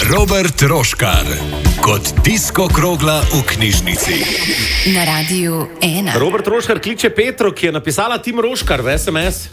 Robert Roškar kot disko krogla v knjižnici. Na Radiu 1. Robert Roškar kliče Petro, ki je napisala Tim Roškar v SMS.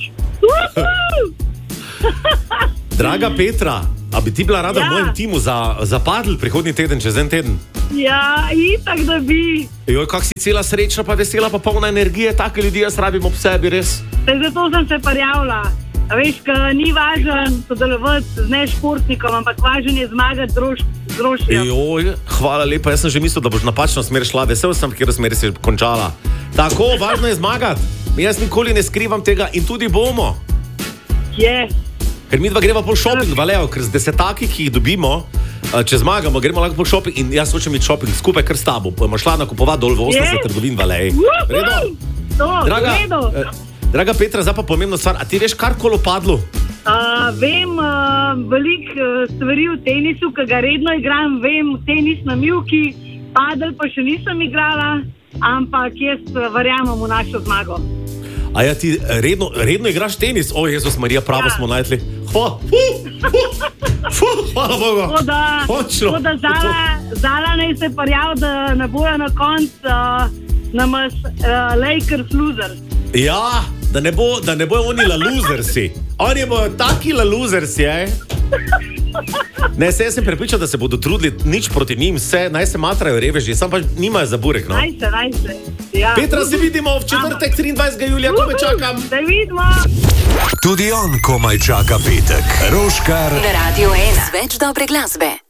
Draga Petra, a bi ti bila rada v mojem timu za padl prihodnji teden, čez en teden? Ja, itak da bi. Joj, kak si cela srečna, pa vesela, pa polna energije, take ljudi jaz rabim ob sebi, res. Zato sem se prijavila. Veš, ni važno sodelovati z nešportnikom, ampak važno je zmagati z Rošjem. Joj, hvala lepa, jaz sem že mislil, da boš napačno smer šla, vesel sem, kjer smer si končala. Tako, važno je zmagati. Jaz nikoli ne skrivam tega in tudi bomo. Je. Ker mi dva greva po šoping, Valeo, ker z desetaki, ki jih dobimo, če zmagamo, gremo lahko po šoping in jaz hočem iti šoping skupaj kar s tabo. Bomo šla nakupovati dol v 80 trgovin, Valej. Draga Petra, zdaj pa pomembna stvar, a ti veš karkoli o padlu? Vem veliko stvari v tenisu, ki ga redno igram, vem tenis na mivki, padel pa še nisem igrala, ampak jaz verjamem v našo zmago. A ja, ti redno igraš tenis? O, Jezus Marija, pravo smo najdli. Hvala Bogu. Tako da Zala naj se prijav, da ne bojo na koncu namas Lakers losers. Ja, da ne bojo oni la losersi. Oni bojo taki la losersi, Ne, jaz sem prepričal, da se bodo trudili, nič proti njim, naj se matrajo reveži, sam pa nimajo za burek, no. Naj se. Ja. Petra, se vidimo v četrtek, 23. julija, komaj čakam. Se vidimo. Tudi on komaj čaka petek. Roškar Na Radiu 1. Več dobre glasbe.